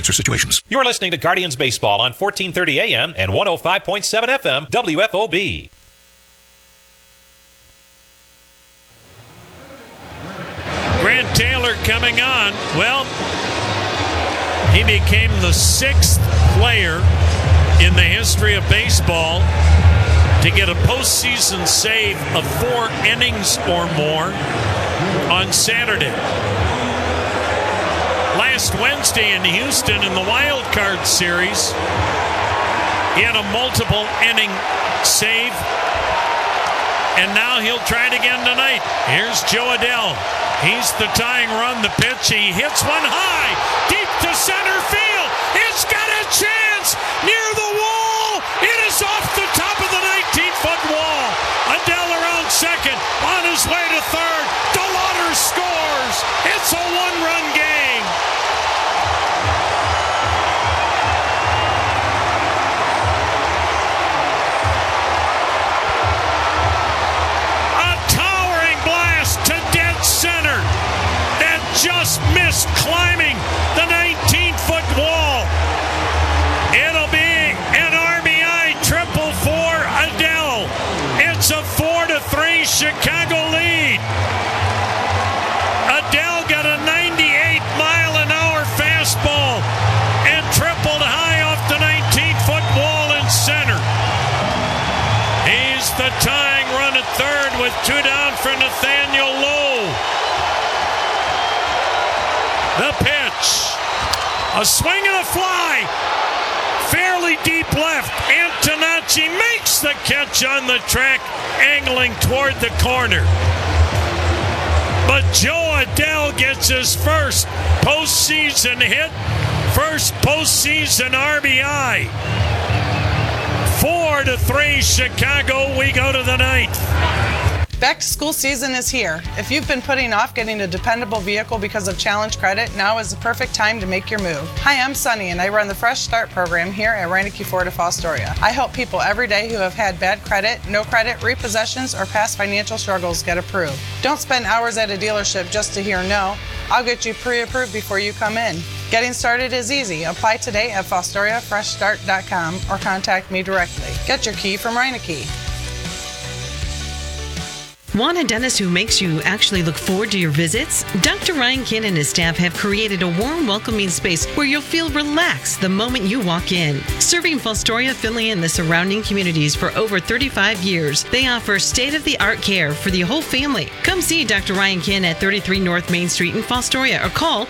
circumstances or situations. You're listening to Guardians Baseball on 1430 AM and 105.7 FM WFOB. Grant Taylor coming on. Well, he became the 6th player in the history of baseball to get a postseason save of 4 innings or more on Saturday. Last Wednesday in Houston in the Wild Card Series, he had a multiple inning save, and now he'll try it again tonight. Here's Joe Adell. He's the tying run. The pitch, he hits one high, deep to center field. It's got a chance near the wall. It is off the top of the 19-foot wall. Adell around second, on his way to third. DeLauder scores. It's a one-run game. Center that just missed climbing the 19-foot wall. It'll be an RBI triple for Adell. It's a 4-3 Chicago lead. Adell got a 98-mile-an-hour fastball and tripled high off the 19-foot wall in center. He's the tying run at third with 2 down for Nathaniel Lowe. The pitch. A swing and a fly. Fairly deep left. Antonacci makes the catch on the track, angling toward the corner. But Joe Adell gets his first postseason hit, first postseason RBI. 4-3 Chicago. We go to the 9th. Back to school season is here. If you've been putting off getting a dependable vehicle because of Challenge Credit, now is the perfect time to make your move. Hi, I'm Sunny, and I run the Fresh Start program here at Reineke Ford of Fostoria. I help people every day who have had bad credit, no credit, repossessions, or past financial struggles get approved. Don't spend hours at a dealership just to hear no. I'll get you pre-approved before you come in. Getting started is easy. Apply today at FostoriaFreshStart.com or contact me directly. Get your key from Reineke. Want a dentist who makes you actually look forward to your visits? Dr. Ryan Kinn and his staff have created a warm, welcoming space where you'll feel relaxed the moment you walk in. Serving Fostoria, Findlay, and the surrounding communities for over 35 years, they offer state-of-the-art care for the whole family. Come see Dr. Ryan Kinn at 33 North Main Street in Fostoria or call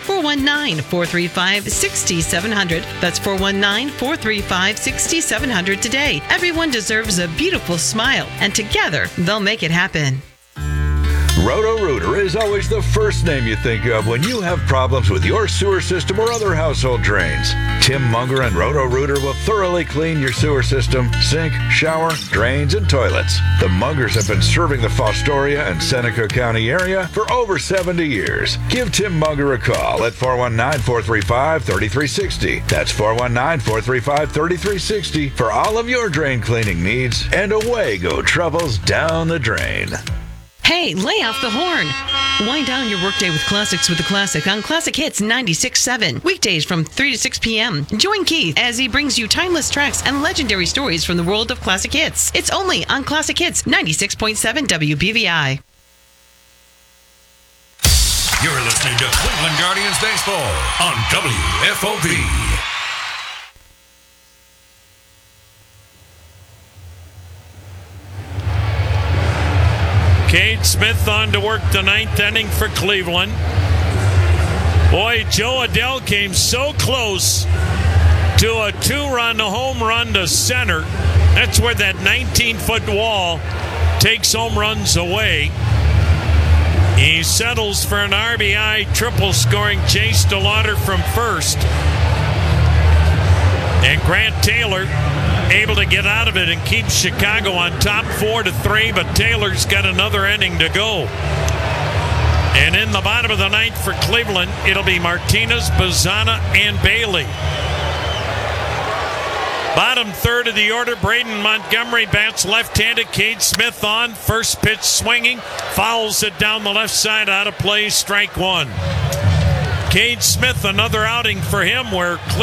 419-435-6700. That's 419-435-6700 today. Everyone deserves a beautiful smile, and together they'll make it happen. Roto-Rooter is always the first name you think of when you have problems with your sewer system or other household drains. Tim Munger and Roto-Rooter will thoroughly clean your sewer system, sink, shower, drains, and toilets. The Mungers have been serving the Fostoria and Seneca County area for over 70 years. Give Tim Munger a call at 419-435-3360. That's 419-435-3360 for all of your drain cleaning needs, and away go troubles down the drain. Hey, lay off the horn. Wind down your workday with classics with the classic on Classic Hits 96.7. Weekdays from 3 to 6 p.m. Join Keith as he brings you timeless tracks and legendary stories from the world of classic hits. It's only on Classic Hits 96.7 WBVI. You're listening to Cleveland Guardians Baseball on WFOB. Cade Smith on to work the 9th inning for Cleveland. Boy, Joe Adell came so close to a 2-run home run to center. That's where that 19-foot wall takes home runs away. He settles for an RBI triple, scoring Chase DeLauder from first. And Grant Taylor able to get out of it and keep Chicago on top 4-3, but Taylor's got another inning to go. And in the bottom of the 9th for Cleveland, it'll be Martinez, Bazzana, and Bailey. Bottom third of the order, Braden Montgomery bats left-handed. Cade Smith on, first pitch swinging, fouls it down the left side, out of play, strike one. Cade Smith, another outing for him where